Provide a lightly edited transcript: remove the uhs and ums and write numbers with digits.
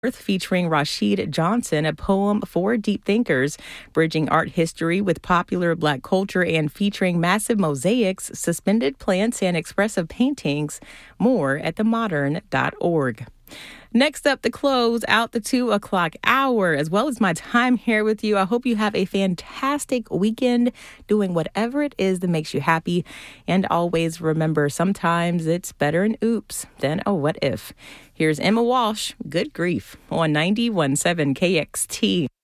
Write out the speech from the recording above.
featuring Rashid Johnson, a poem for deep thinkers, bridging art history with popular Black culture and featuring massive mosaics, suspended plants, and expressive paintings. More at themodern.org. Next up, the close out the 2 o'clock hour, as well as my time here with you. I hope you have a fantastic weekend doing whatever it is that makes you happy. And always remember, sometimes it's better an oops than a what if. Here's Emma Walsh, Good Grief, on 91.7 KXT.